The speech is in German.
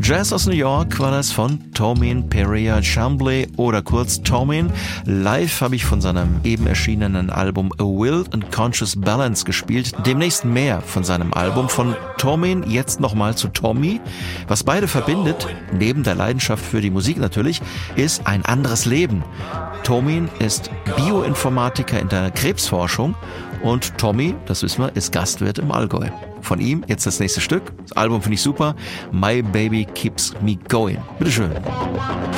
Jazz aus New York war das von Tomin Perea Chamblee oder kurz Tomin. Live habe ich von seinem eben erschienenen Album A Willed and Conscious Balance gespielt. Demnächst mehr von seinem Album. Von Tomin jetzt nochmal zu Tommy. Was beide verbindet, neben der Leidenschaft für die Musik natürlich, ist ein anderes Leben. Tomin ist Bioinformatiker in der Krebsforschung und Tommy, das wissen wir, ist Gastwirt im Allgäu. Von ihm jetzt das nächste Stück. Das Album finde ich super. My Baby Keeps Me Going. Bitteschön.